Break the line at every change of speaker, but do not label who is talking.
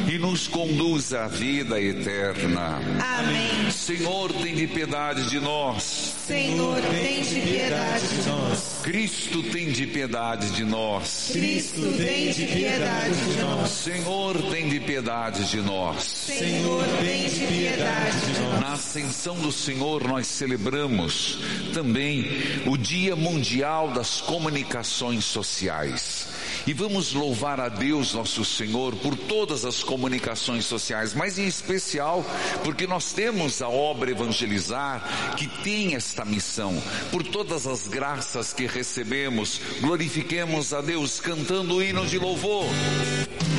e nos conduz à vida eterna.
Amém.
Senhor, tem de piedade de nós.
Senhor, tem de piedade de nós.
Cristo, tem de piedade de nós.
Cristo, tem de piedade de nós.
Senhor, tem de piedade de nós.
Senhor, tem de piedade de nós.
Na ascensão do Senhor nós celebramos também o Dia Mundial das Comunicações Sociais. E vamos louvar a Deus nosso Senhor por todas as comunicações sociais, mas em especial porque nós temos a obra Evangelizar, que tem esta missão. Por todas as graças que recebemos, glorifiquemos a Deus cantando o hino de louvor.